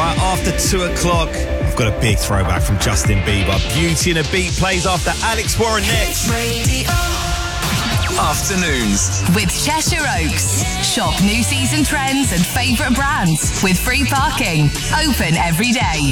Right, after 2 o'clock, I've got a big throwback from Justin Bieber. Beauty and a Beat plays after Alex Warren next. Afternoons with Cheshire Oaks. Shop new season trends and favourite brands with free parking. Open every day.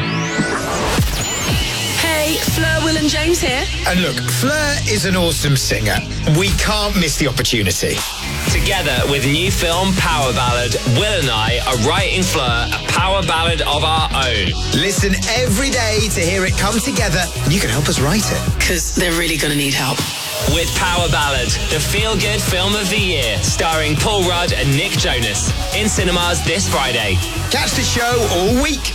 Hey, Fleur, Will and James here. And look, Fleur is an awesome singer. We can't miss the opportunity. Together with new film Power Ballad, Will and I are writing Fleur a power ballad of our own. Listen every day to hear it come together, and you can help us write it. Because they're really going to need help. With Power Ballad, the feel-good film of the year, starring Paul Rudd and Nick Jonas. In cinemas this Friday. Catch the show all week.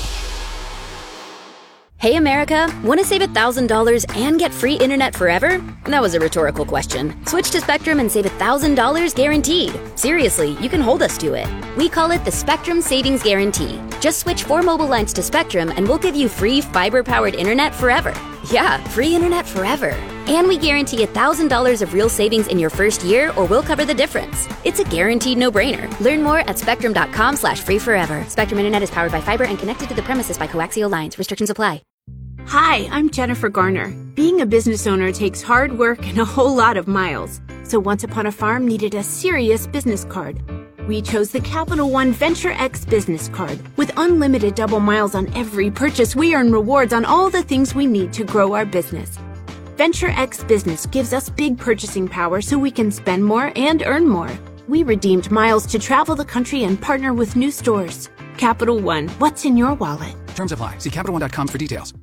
Hey America, want to save $1,000 and get free internet forever? That was a rhetorical question. Switch to Spectrum and save $1,000 guaranteed. Seriously, you can hold us to it. We call it the Spectrum Savings Guarantee. Just switch 4 mobile lines to Spectrum and we'll give you free fiber-powered internet forever. Yeah, free internet forever. And we guarantee $1,000 of real savings in your first year or we'll cover the difference. It's a guaranteed no-brainer. Learn more at spectrum.com/freeforever. Spectrum Internet is powered by fiber and connected to the premises by coaxial lines. Restrictions apply. Hi, I'm Jennifer Garner. Being a business owner takes hard work and a whole lot of miles. So Once Upon a Farm needed a serious business card. We chose the Capital One Venture X business card. With unlimited double miles on every purchase, we earn rewards on all the things we need to grow our business. Venture X Business gives us big purchasing power so we can spend more and earn more. We redeemed miles to travel the country and partner with new stores. Capital One, what's in your wallet? Terms apply. See CapitalOne.com for details.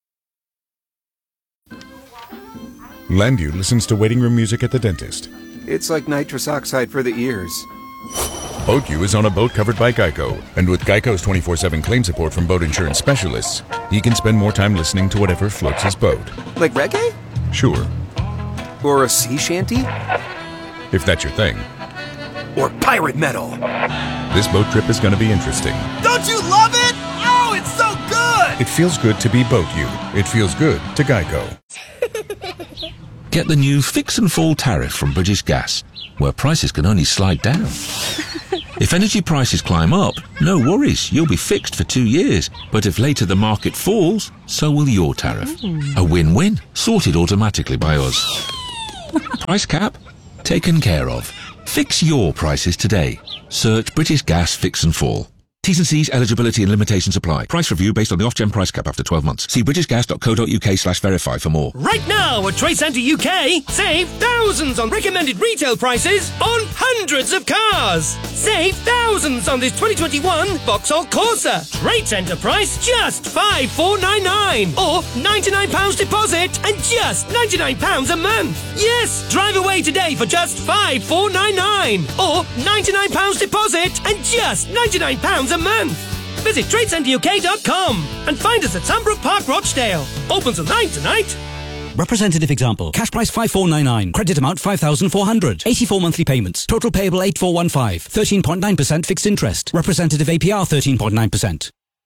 Landu listens to waiting room music at the dentist. It's like nitrous oxide for the ears. BoatU is on a boat covered by Geico, and with Geico's 24/7 claim support from boat insurance specialists, he can spend more time listening to whatever floats his boat. Like reggae? Sure. Or a sea shanty? If that's your thing. Or pirate metal. This boat trip is going to be interesting. Don't you love it? Oh, it's so good! It feels good to be BoatU. It feels good to Geico. Get the new Fix and Fall tariff from British Gas, where prices can only slide down. If energy prices climb up, no worries, you'll be fixed for 2 years. But if later the market falls, so will your tariff. A win-win, sorted automatically by us. Price cap? Taken care of. Fix your prices today. Search British Gas Fix and Fall. T's and C's, eligibility and limitations apply. Price review based on the Ofgem price cap after 12 months. See britishgas.co.uk/verify for more. Right now at Trade Centre UK, save thousands on recommended retail prices on hundreds of cars. Save thousands on this 2021 Vauxhall Corsa. Trade Centre price just £5,499 or £99 deposit and just £99 a month. Yes, drive away today for just £5,499 or £99 deposit and just £99 a month. Visit TradeCenterUK.com and find us at Sandbrook Park, Rochdale. Open till 9 tonight. Representative example. Cash price 5,499. Credit amount 5,400. 84 monthly payments. Total payable 8,415. 13.9% fixed interest. Representative APR 13.9%.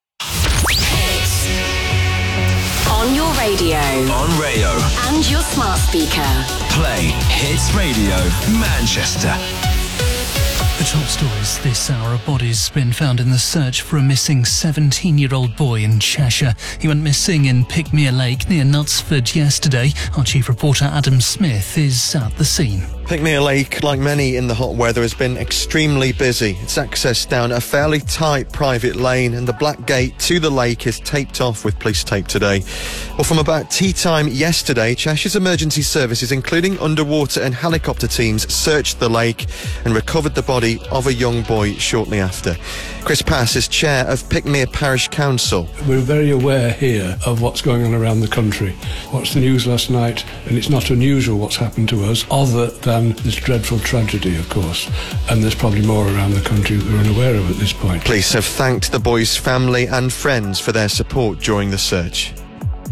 On your radio. on Rayo. And your smart speaker. Play Hits Radio Manchester. The top stories this hour. A body's been found in the search for a missing 17-year-old boy in Cheshire. He went missing in Pickmere Lake near Knutsford yesterday. Our chief reporter Adam Smith is at the scene. Pickmere Lake, like many in the hot weather, has been extremely busy. It's accessed down a fairly tight private lane and the black gate to the lake is taped off with police tape today. Well, from about tea time yesterday, Cheshire's emergency services, including underwater and helicopter teams, searched the lake and recovered the body of a young boy shortly after. Chris Pass is chair of Pickmere Parish Council. We're very aware here of what's going on around the country. Watched the news last night, and it's not unusual what's happened to us, other than this dreadful tragedy, of course. And there's probably more around the country that we're unaware of at this point. Police have thanked the boy's family and friends for their support during the search.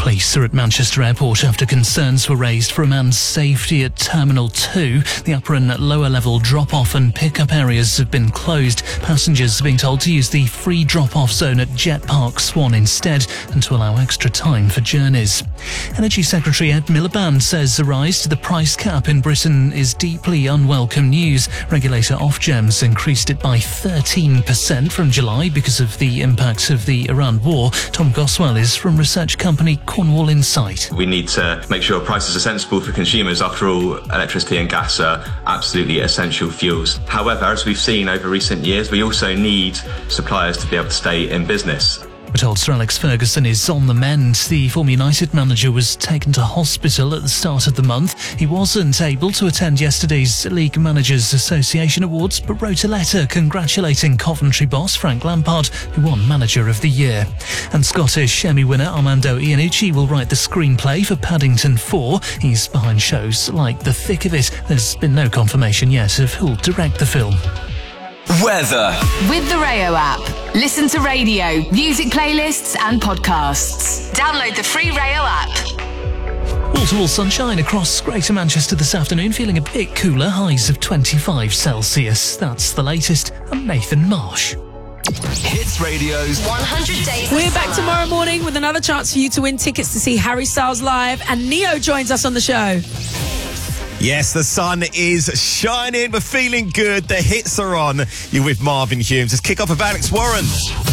Police are at Manchester Airport after concerns were raised for a man's safety at Terminal 2. The upper and lower level drop-off and pick-up areas have been closed. Passengers are being told to use the free drop-off zone at Jet Park Swan instead and to allow extra time for journeys. Energy Secretary Ed Miliband says a rise to the price cap in Britain is deeply unwelcome news. Regulator Ofgem's increased it by 13% from July because of the impact of the Iran war. Tom Goswell is from research company Cornwall Insight. We need to make sure prices are sensible for consumers. After all, electricity and gas are absolutely essential fuels. However, as we've seen over recent years, we also need suppliers to be able to stay in business. We're told Sir Alex Ferguson is on the mend. The former United manager was taken to hospital at the start of the month. He wasn't able to attend yesterday's League Managers Association Awards, but wrote a letter congratulating Coventry boss Frank Lampard, who won Manager of the Year. And Scottish Emmy winner Armando Iannucci will write the screenplay for Paddington 4. He's behind shows like The Thick of It. There's been no confirmation yet of who'll direct the film. Weather. With the Rayo app, listen to radio, music playlists and podcasts. Download the free Rayo app. Wall-to-wall sunshine across Greater Manchester this afternoon, feeling a bit cooler, highs of 25 Celsius. That's the latest. I'm Nathan Marsh. Hits Radio's 100 Days. We're back tomorrow morning with another chance for you to win tickets to see Harry Styles live, and Neo joins us on the show. Yes, the sun is shining. We're feeling good. The hits are on. You're with Marvin Humes. Let's kick off with Alex Warren.